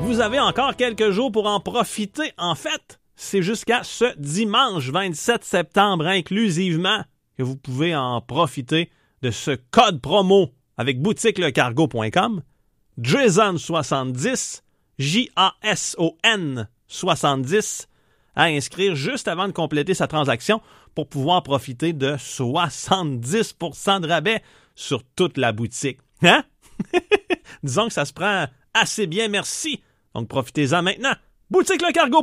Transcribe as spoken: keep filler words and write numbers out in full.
Vous avez encore quelques jours pour en profiter. En fait, c'est jusqu'à ce dimanche vingt-sept septembre inclusivement que vous pouvez en profiter de ce code promo avec boutique le cargo point com. Jason soixante-dix, J A S O N soixante-dix, à inscrire juste avant de compléter sa transaction pour pouvoir profiter de soixante-dix pour cent de rabais sur toute la boutique. Hein? Disons que ça se prend assez bien, merci. Donc profitez-en maintenant. boutique le cargo